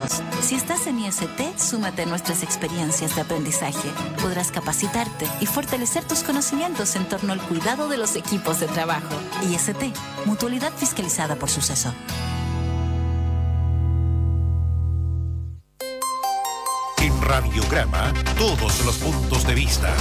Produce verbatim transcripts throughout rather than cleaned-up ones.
médicos. Si estás en I S T, súmate a nuestras experiencias de aprendizaje. Podrás capacitarte y fortalecer tus conocimientos en torno al cuidado de los equipos de trabajo. I S T, Mutualidad fiscalizada por Suceso. En Radiograma, todos los puntos de vista.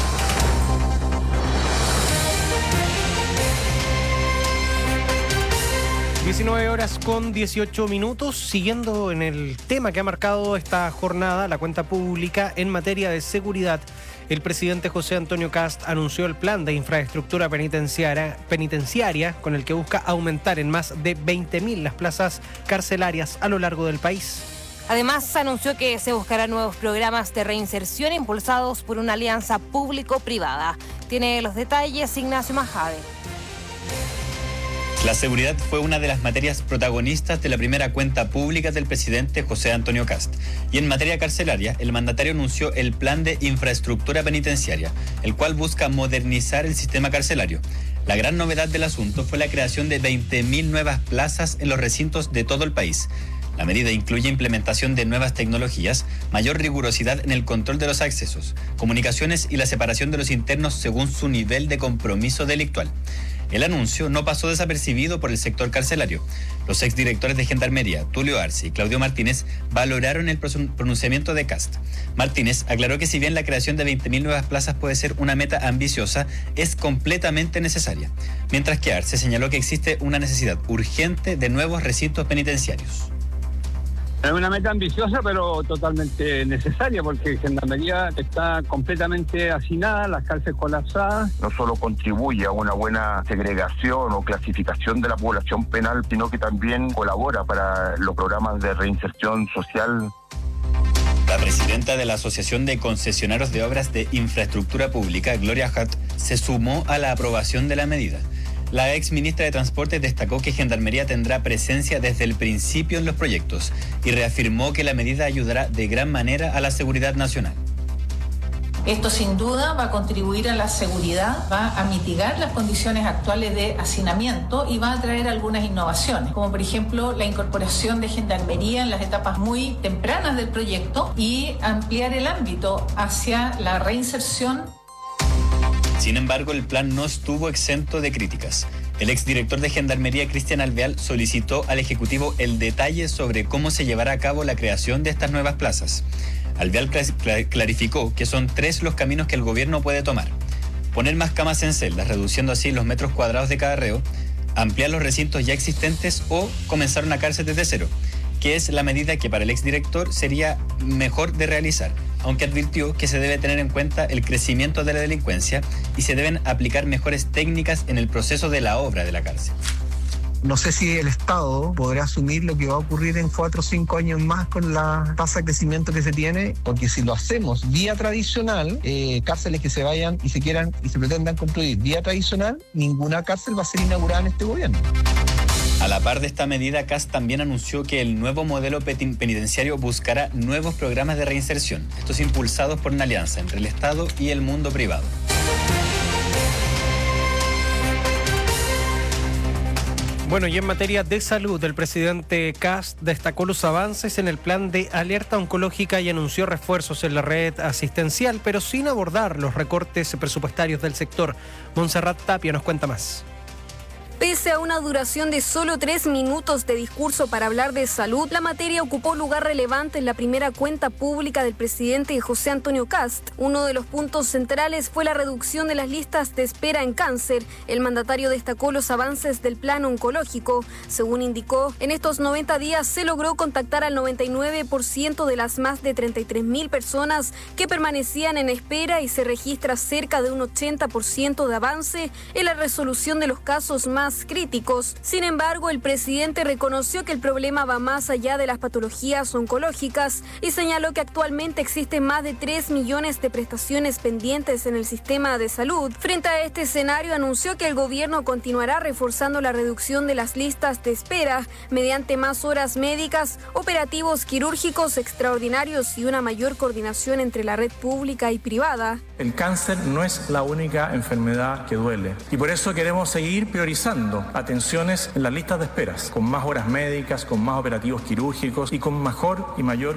diecinueve horas con dieciocho minutos, siguiendo en el tema que ha marcado esta jornada, la cuenta pública en materia de seguridad. El presidente José Antonio Kast anunció el plan de infraestructura penitenciaria, penitenciaria con el que busca aumentar en más de veinte mil las plazas carcelarias a lo largo del país. Además, anunció que se buscarán nuevos programas de reinserción impulsados por una alianza público-privada. Tiene los detalles Ignacio Majade. La seguridad fue una de las materias protagonistas de la primera cuenta pública del presidente José Antonio Kast. Y en materia carcelaria, el mandatario anunció el plan de infraestructura penitenciaria, el cual busca modernizar el sistema carcelario. La gran novedad del asunto fue la creación de veinte mil nuevas plazas en los recintos de todo el país. La medida incluye implementación de nuevas tecnologías, mayor rigurosidad en el control de los accesos, comunicaciones y la separación de los internos según su nivel de compromiso delictual. El anuncio no pasó desapercibido por el sector carcelario. Los exdirectores de Gendarmería, Tulio Arce y Claudio Martínez, valoraron el pronunciamiento de Kast. Martínez aclaró que si bien la creación de veinte mil nuevas plazas puede ser una meta ambiciosa, es completamente necesaria. Mientras que Arce señaló que existe una necesidad urgente de nuevos recintos penitenciarios. Es una meta ambiciosa, pero totalmente necesaria, porque Gendarmería está completamente hacinada, las cárceles colapsadas. No solo contribuye a una buena segregación o clasificación de la población penal, sino que también colabora para los programas de reinserción social. La presidenta de la Asociación de Concesionarios de Obras de Infraestructura Pública, Gloria Hart, se sumó a la aprobación de la medida. La ex ministra de Transporte destacó que Gendarmería tendrá presencia desde el principio en los proyectos y reafirmó que la medida ayudará de gran manera a la seguridad nacional. Esto sin duda va a contribuir a la seguridad, va a mitigar las condiciones actuales de hacinamiento y va a traer algunas innovaciones, como por ejemplo la incorporación de Gendarmería en las etapas muy tempranas del proyecto y ampliar el ámbito hacia la reinserción. Sin embargo, el plan no estuvo exento de críticas. El exdirector de Gendarmería, Cristian Alvear, solicitó al Ejecutivo el detalle sobre cómo se llevará a cabo la creación de estas nuevas plazas. Alvear clarificó que son tres los caminos que el gobierno puede tomar: poner más camas en celdas, reduciendo así los metros cuadrados de cada reo, ampliar los recintos ya existentes o comenzar una cárcel desde cero, que es la medida que para el exdirector sería mejor de realizar, aunque advirtió que se debe tener en cuenta el crecimiento de la delincuencia y se deben aplicar mejores técnicas en el proceso de la obra de la cárcel. No sé si el Estado podrá asumir lo que va a ocurrir en cuatro o cinco años más con la tasa de crecimiento que se tiene, porque si lo hacemos vía tradicional, eh, cárceles que se vayan y se quieran y se pretendan construir vía tradicional, ninguna cárcel va a ser inaugurada en este gobierno. A la par de esta medida, Kast también anunció que el nuevo modelo penitenciario buscará nuevos programas de reinserción, estos impulsados por una alianza entre el Estado y el mundo privado. Bueno, y en materia de salud, el presidente Kast destacó los avances en el plan de alerta oncológica y anunció refuerzos en la red asistencial, pero sin abordar los recortes presupuestarios del sector. Montserrat Tapia nos cuenta más. Pese a una duración de solo tres minutos de discurso para hablar de salud, la materia ocupó lugar relevante en la primera cuenta pública del presidente José Antonio Kast. Uno de los puntos centrales fue la reducción de las listas de espera en cáncer. El mandatario destacó los avances del plan oncológico. Según indicó, en estos noventa días se logró contactar al noventa y nueve por ciento de las más de treinta y tres mil personas que permanecían en espera y se registra cerca de un ochenta por ciento de avance en la resolución de los casos más críticos. Sin embargo, el presidente reconoció que el problema va más allá de las patologías oncológicas y señaló que actualmente existen más de tres millones de prestaciones pendientes en el sistema de salud. Frente a este escenario, anunció que el gobierno continuará reforzando la reducción de las listas de espera mediante más horas médicas, operativos quirúrgicos extraordinarios y una mayor coordinación entre la red pública y privada. El cáncer no es la única enfermedad que duele y por eso queremos seguir priorizando atenciones en las listas de esperas, con más horas médicas, con más operativos quirúrgicos y con mejor y mayor